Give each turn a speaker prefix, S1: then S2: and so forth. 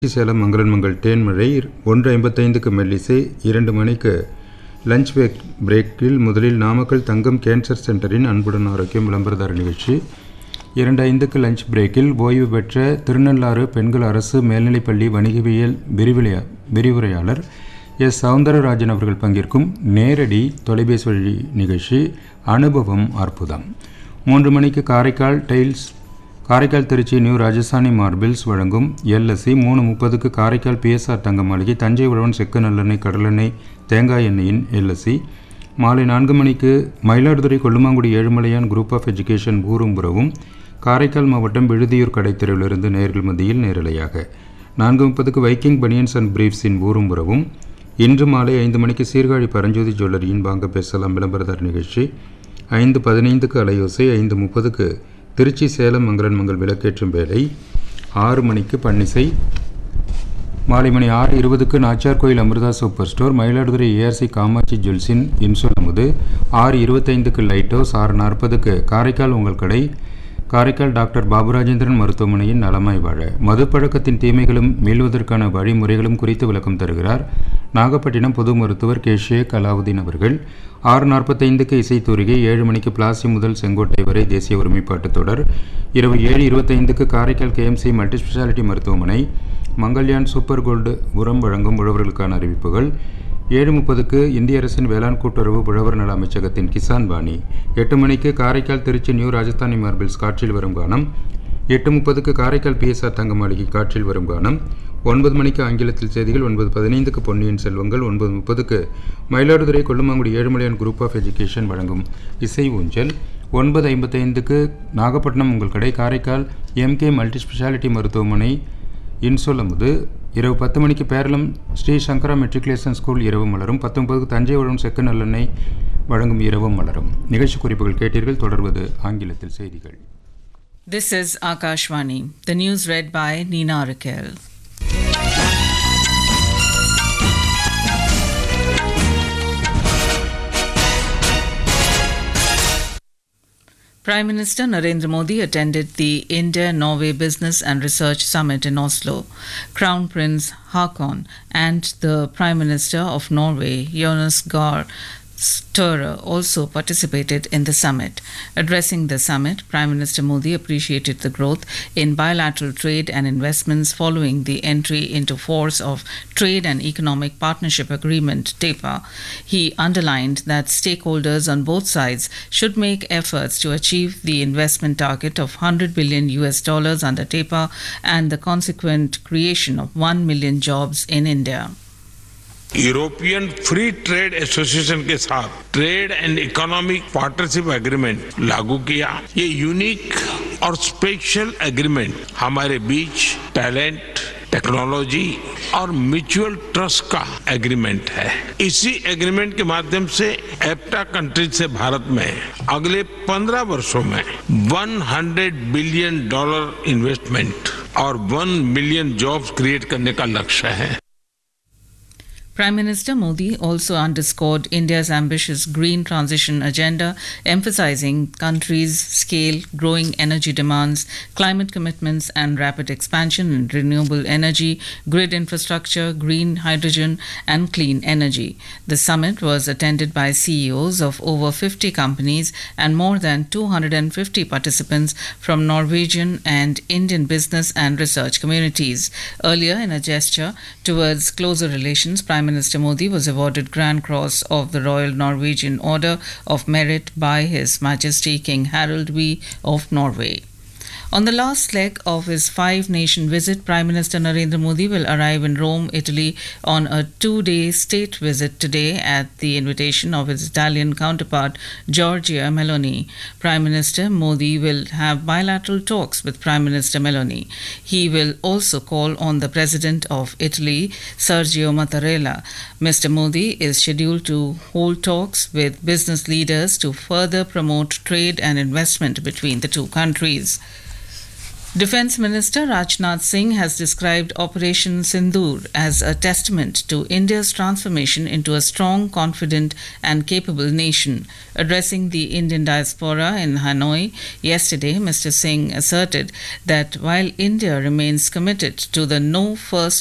S1: சேலம் மங்களன் மங்கள் தேன்மழை 1:55க்கு மெல்லிசை, 2 மணிக்கு லஞ்ச் பிரேக்கில் முதலில் நாமக்கல் தங்கம் கேன்சர் சென்டரின் அன்புடன் ஆரோக்கியம் விளம்பரதார நிகழ்ச்சி. 2:05க்கு லஞ்ச் பிரேக்கில் ஓய்வு பெற்ற திருநள்ளாறு பெண்கள் அரசு மேல்நிலைப்பள்ளி வணிகவியல் விரிவுரையாளர் எஸ். சவுந்தரராஜன் அவர்கள் பங்கேற்கும் நேரடி தொலைபேசி வழி நிகழ்ச்சி அனுபவம் அற்புதம். 3 மணிக்கு காரைக்கால் திருச்சி நியூ ராஜஸ்தானி மார்பிள்ஸ் வழங்கும் எல்எஸ்சி. 3:30க்கு காரைக்கால் பிஎஸ்ஆர் தங்க மாளிகை தஞ்சை உழவன் செக்கு நல்லெண்ணெய் கடலெண்ணெய் தேங்காய் எண்ணெயின் எல்எஸ்சி. மாலை 4 மணிக்கு Mayiladuthurai Kollumangudi Ezhumalaiyan group of education ஊரும்புறவும் Karaikal மாவட்டம் விழுதியூர் கடைத்தெருவிலிருந்து நேர்கள் மத்தியில் நேரலையாக. 4:30க்கு வைக்கிங் பனியன்ஸ் அண்ட் பிரீஃப்ஸின் ஊரும்புறவும். இன்று மாலை 5 மணிக்கு சீர்காழி பரஞ்சோதி ஜுவல்லரியின் வாங்க பேசலாம் விளம்பரதார் நிகழ்ச்சி. 5:15க்கு அலையோசை. 5:30க்கு திருச்சி சேலம் மங்களன் மங்கள் விளக்கேற்றும் வேலை. 6 மணிக்கு பன்னிசை. மாலை மணி 6:20க்கு நாச்சியார் கோயில் Amrita super store Mayiladuthurai ARC Kamakshi ஜுவல்ஸின் இன்சொல்லுமுது. 6:25க்கு light house. 6:40க்கு Karaikal உங்கள் கடை காரைக்கால் டாக்டர் பாபுராஜேந்திரன் மருத்துவமனையின் நலமாய் வாழ மதுப்பழக்கத்தின் தீமைகளும் மீள்வதற்கான வழிமுறைகளும் குறித்து விளக்கம் தருகிறார் நாகப்பட்டினம் பொது மருத்துவர் கே. ஷேக் அலாவுதீன் அவர்கள். 6:45க்கு இசைத்தூரிகை. 7 மணிக்கு பிளாசி முதல் செங்கோட்டை வரை தேசிய ஒருமைப்பாட்டு தொடர். இரவு 7:25க்கு காரைக்கால் கேஎம்சி மல்டி ஸ்பெஷாலிட்டி மருத்துவமனை மங்கள்யான் சூப்பர் கோல்டு உரம் வழங்கும் உழவர்களுக்கான அறிவிப்புகள். 7:30க்கு இந்திய அரசின் வேளாண் கூட்டுறவு உழவர் நல அமைச்சகத்தின் கிசான் வாணி. 8 மணிக்கு காரைக்கால் திருச்சி நியூ ராஜஸ்தானி மார்பிள்ஸ் காற்றில் வரும் கானம். 8:30க்கு காரைக்கால் பிஎஸ்ஆர் தங்க மாளிகை காற்றில் வரும் கானம். 9 மணிக்கு ஆங்கிலத்தில் செய்திகள். 9:15க்கு பொன்னியின் செல்வங்கள். 9:30க்கு Mayiladuthurai Kollumangudi Ezhumalaiyan group of education வழங்கும் இசை ஊஞ்சல். 9:55க்கு நாகப்பட்டினம் உங்கள் கடை காரைக்கால் எம்கே மல்டி ஸ்பெஷாலிட்டி மருத்துவமனை இன்சொல்லுமுது. இரவு 10 மணிக்கு பேரளம் ஸ்ரீ சங்கரா மெட்ரிகுலேஷன் ஸ்கூல் இரவு மலரும். 19க்கு தஞ்சை உழவன் செக்கு நல்லெண்ணெய் வழங்கும் இரவும் மலரும். நிகழ்ச்சி குறிப்புகள் கேட்டீர்கள். தொடர்வது ஆங்கிலத்தில் செய்திகள்.
S2: This is Akashvani. The news read by Nina Raquel. Prime Minister Narendra Modi attended the India-Norway Business and Research Summit in Oslo. Crown Prince Haakon and the Prime Minister of Norway, Jonas Gahr Støre, also participated in the summit. Addressing the summit, Prime Minister Modi appreciated the growth in bilateral trade and investments following the entry into force of Trade and Economic Partnership Agreement (TEPA. He underlined that stakeholders on both sides should make efforts to achieve the investment target of $100 billion under TEPA and the consequent creation of 1 million jobs in India.
S3: European free trade association के साथ trade and economic partnership agreement लागू किया। ये unique और special agreement हमारे बीच talent, technology और mutual trust का agreement है। इसी एग्रीमेंट के माध्यम से एप्टा कंट्रीज से भारत में अगले 15 वर्षों में $100 बिलियन इन्वेस्टमेंट और 1 मिलियन जॉब्स क्रिएट करने का लक्ष्य है।
S2: Prime Minister Modi also underscored India's ambitious green transition agenda, emphasizing country's scale, growing energy demands, climate commitments, and rapid expansion in renewable energy, grid infrastructure, green hydrogen, and clean energy. The summit was attended by CEOs of over 50 companies and more than 250 participants from Norwegian and Indian business and research communities. Earlier, in a gesture towards closer relations, Prime Minister Modi was awarded Grand Cross of the Royal Norwegian Order of Merit by His Majesty King Harald V of Norway. On the last leg of his 5-nation visit, Prime Minister Narendra Modi will arrive in Rome, Italy on a 2-day state visit today at the invitation of his Italian counterpart, Giorgia Meloni. Prime Minister Modi will have bilateral talks with Prime Minister Meloni. He will also call on the President of Italy, Sergio Mattarella. Mr. Modi is scheduled to hold talks with business leaders to further promote trade and investment between the two countries. Defence Minister Rajnath Singh has described Operation Sindoor as a testament to India's transformation into a strong, confident and capable nation. Addressing the Indian diaspora in Hanoi yesterday, Mr. Singh asserted that while India remains committed to the No First